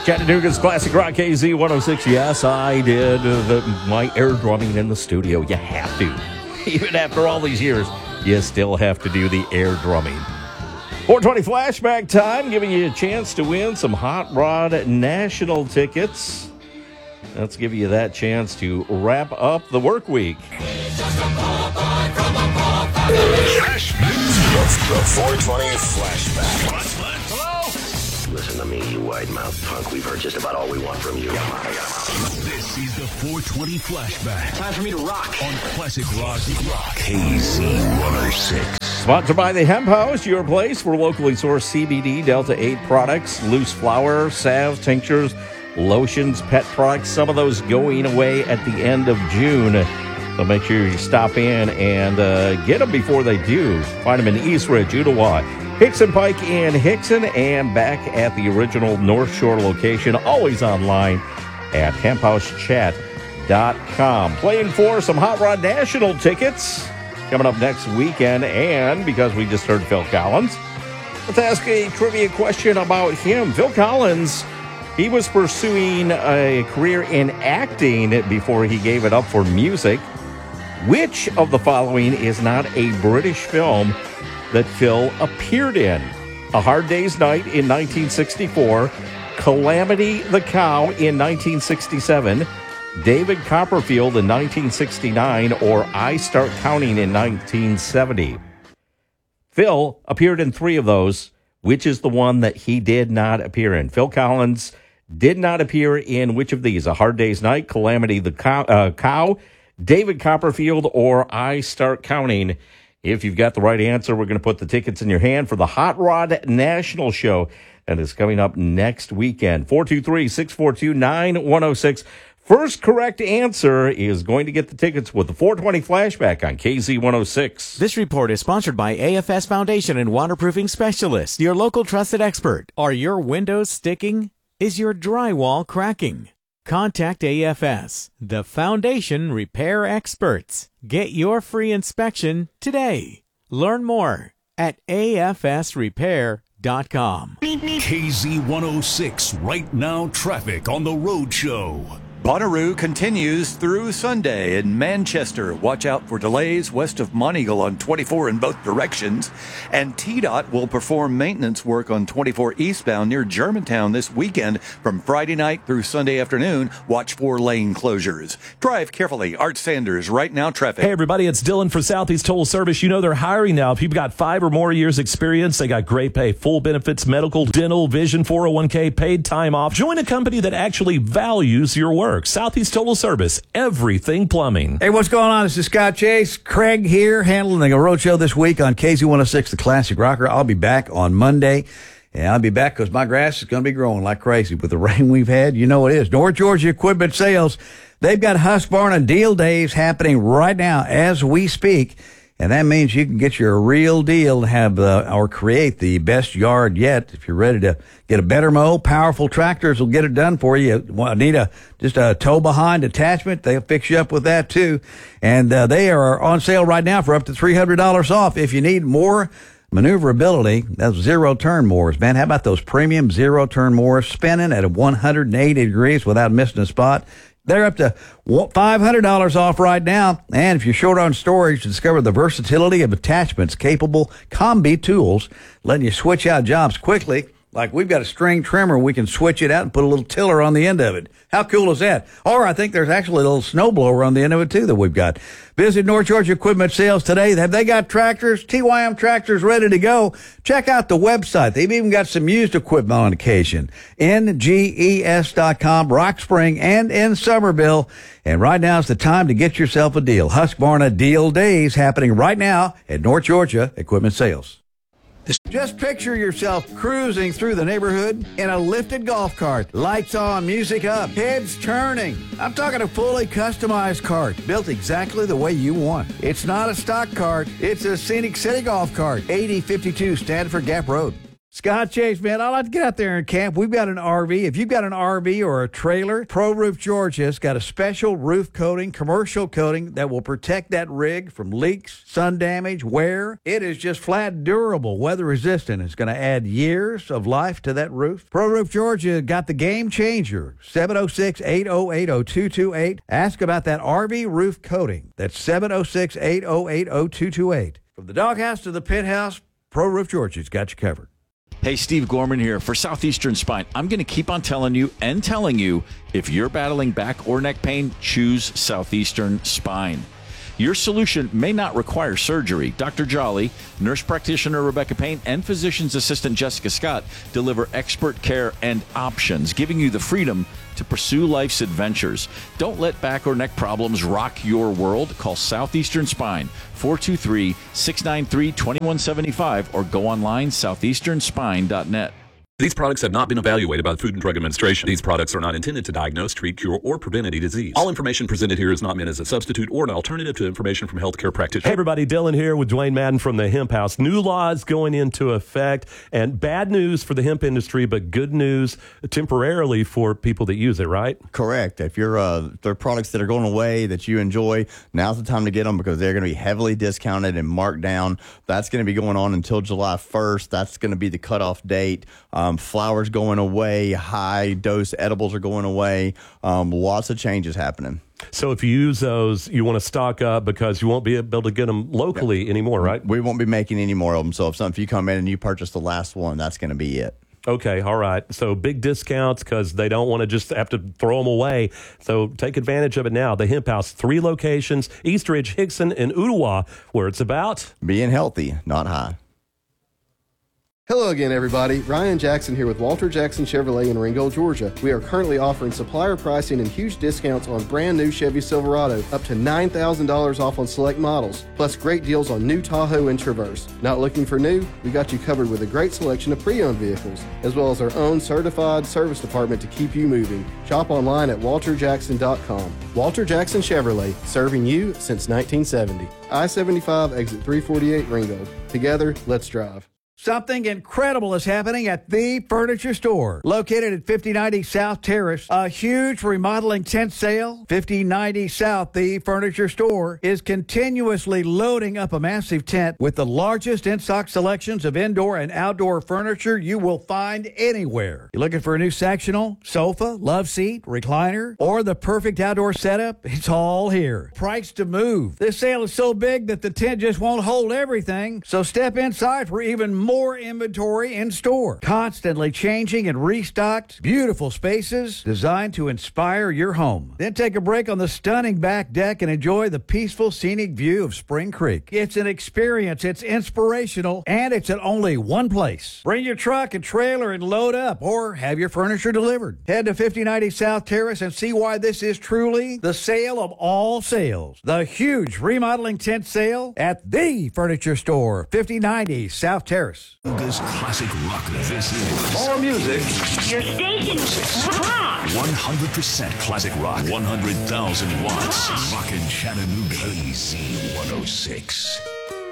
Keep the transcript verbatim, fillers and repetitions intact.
Chattanooga's Classic Rock K Z one oh six. Yes, I did uh, the, my air drumming in the studio. You have to. Even after all these years, you still have to do the air drumming. four twenty flashback time, giving you a chance to win some Hot Rod National tickets. Let's give you that chance to wrap up the work week. The four twenty flashback. Hello? Listen to me, you wide-mouthed punk. We've heard just about all we want from you. This is the four twenty flashback. Time for me to rock. On Classic Rock K Z one oh six. Sponsored by the Hemp House, your place for locally sourced C B D, Delta eight products, loose flower, salves, tinctures, lotions, pet products, some of those going away at the end of June. So make sure you stop in and uh, get them before they do. Find them in East Ridge, Ottawa, Hickson Pike in Hickson, and back at the original North Shore location, always online at hemp house chat dot com. Playing for some Hot Rod National tickets coming up next weekend, and because we just heard Phil Collins, let's ask a trivia question about him. Phil Collins, he was pursuing a career in acting before he gave it up for music. Which of the following is not a British film that Phil appeared in? A Hard Day's Night in nineteen sixty-four, Calamity the Cow in nineteen sixty-seven, David Copperfield in nineteen sixty-nine, or I Start Counting in nineteen seventy. Phil appeared in three of those. Which is the one that he did not appear in? Phil Collins did not appear in which of these? A Hard Day's Night, Calamity the Cow, uh, Cow David Copperfield, or I Start Counting. If you've got the right answer, we're going to put the tickets in your hand for the Hot Rod National Show that is coming up next weekend. four two three, six four two, nine one oh six. First correct answer is going to get the tickets with the four twenty flashback on K Z one oh six. This report is sponsored by A F S Foundation and Waterproofing Specialists, your local trusted expert. Are your windows sticking? Is your drywall cracking? Contact A F S, the Foundation Repair Experts. Get your free inspection today. Learn more at A F S repair dot com. K Z one oh six, right now traffic on the road show. Bonnaroo continues through Sunday in Manchester. Watch out for delays west of Monteagle on twenty-four in both directions. And T DOT will perform maintenance work on twenty-four eastbound near Germantown this weekend from Friday night through Sunday afternoon. Watch for lane closures. Drive carefully. Art Sanders, right now traffic. Hey everybody, it's Dylan for Southeast Total Service. You know they're hiring now. If you've got five or more years experience, they got great pay, full benefits, medical, dental, vision, four oh one k, paid time off. Join a company that actually values your work. Southeast Total Service, everything plumbing. Hey, what's going on? This is Scott Chase. Craig here, handling the road show this week on K Z one oh six, the Classic Rocker. I'll be back on Monday. And I'll be back because my grass is going to be growing like crazy with the rain we've had. You know it is. North Georgia Equipment Sales, they've got Husqvarna deal days happening right now as we speak. And that means you can get your real deal to have uh, or create the best yard yet. If you're ready to get a better mow, powerful tractors will get it done for you. You need a just a tow behind attachment. They'll fix you up with that too. And uh, they are on sale right now for up to three hundred dollars off. If you need more maneuverability, those zero turn mowers, man. How about those premium zero turn mowers spinning at one hundred eighty degrees without missing a spot? They're up to five hundred dollars off right now. And if you're short on storage, discover the versatility of attachments capable Combi tools, letting you switch out jobs quickly. Like we've got a string trimmer, we can switch it out and put a little tiller on the end of it. How cool is that? Or I think there's actually a little snowblower on the end of it too that we've got. Visit North Georgia Equipment Sales today. Have they got tractors, T Y M tractors ready to go? Check out the website. They've even got some used equipment on occasion. N G E S dot com, Rock Spring, and in Somerville. And right now is the time to get yourself a deal. Husqvarna Deal Days happening right now at North Georgia Equipment Sales. Just picture yourself cruising through the neighborhood in a lifted golf cart. Lights on, music up, heads turning. I'm talking a fully customized cart built exactly the way you want. It's not a stock cart. It's a Scenic City golf cart. eighty fifty-two Stanford Gap Road. Scott Chase, man, I like to get out there and camp. We've got an R V. If you've got an R V or a trailer, Pro Roof Georgia's got a special roof coating, commercial coating that will protect that rig from leaks, sun damage, wear. It is just flat durable, weather resistant. It's going to add years of life to that roof. Pro Roof Georgia got the game changer. seven oh six, eight oh eight, oh two two eight. Ask about that R V roof coating. That's seven oh six, eight oh eight, oh two two eight. From the doghouse to the pit house, Pro Roof Georgia's got you covered. Hey, Steve Gorman here for Southeastern Spine. I'm going to keep on telling you and telling you, if you're battling back or neck pain, choose Southeastern Spine. Your solution may not require surgery. Doctor Jolly, nurse practitioner Rebecca Payne, and physician's assistant Jessica Scott deliver expert care and options, giving you the freedom to pursue life's adventures. Don't let back or neck problems rock your world. Call Southeastern Spine, four two three, six nine three, two one seven five, or go online, southeastern spine dot net. These products have not been evaluated by the Food and Drug Administration. These products are not intended to diagnose, treat, cure, or prevent any disease. All information presented here is not meant as a substitute or an alternative to information from healthcare practitioners. Hey, everybody. Dylan here with Dwayne Madden from the Hemp House. New laws going into effect, and bad news for the hemp industry, but good news temporarily for people that use it, right? Correct. If you're uh, there are products that are going away that you enjoy, now's the time to get them because they're going to be heavily discounted and marked down. That's going to be going on until July first. That's going to be the cutoff date. Um, flowers going away, high dose edibles are going away. Um, lots of changes happening. So if you use those, you want to stock up because you won't be able to get them locally yeah. anymore, right? We won't be making any more of them. So if something, if you come in and you purchase the last one, that's going to be it. Okay, all right. So big discounts because they don't want to just have to throw them away. So take advantage of it now. The Hemp House, three locations, Eastridge, Hickson, and Ottawa, where it's about being healthy, not high. Hello again, everybody. Ryan Jackson here with Walter Jackson Chevrolet in Ringgold, Georgia. We are currently offering supplier pricing and huge discounts on brand new Chevy Silverado, up to nine thousand dollars off on select models, plus great deals on new Tahoe and Traverse. Not looking for new? We got you covered with a great selection of pre-owned vehicles, as well as our own certified service department to keep you moving. Shop online at walter jackson dot com. Walter Jackson Chevrolet, serving you since nineteen seventy. I seventy-five, exit three forty-eight, Ringgold. Together, let's drive. Something incredible is happening at The Furniture Store, located at fifty ninety South Terrace. A huge remodeling tent sale. fifty ninety South, The Furniture Store is continuously loading up a massive tent with the largest in-stock selections of indoor and outdoor furniture you will find anywhere. You're looking for a new sectional, sofa, love seat, recliner, or the perfect outdoor setup? It's all here. Price to move. This sale is so big that the tent just won't hold everything, so step inside for even more More inventory in store. Constantly changing and restocked. Beautiful spaces designed to inspire your home. Then take a break on the stunning back deck and enjoy the peaceful scenic view of Spring Creek. It's an experience. It's inspirational, and it's at only one place. Bring your truck and trailer and load up, or have your furniture delivered. Head to fifty ninety South Terrace and see why this is truly the sale of all sales. The huge remodeling tent sale at The Furniture Store, fifty ninety South Terrace. This classic rock. This is More music. Your station rocks. one hundred percent classic rock. one hundred thousand watts. Rockin' Chattanooga. K Z one oh six.